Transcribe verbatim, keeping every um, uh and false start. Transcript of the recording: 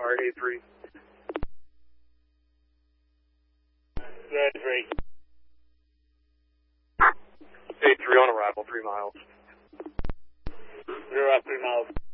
R A three. A three. A three on arrival, three miles. Zero up, three miles.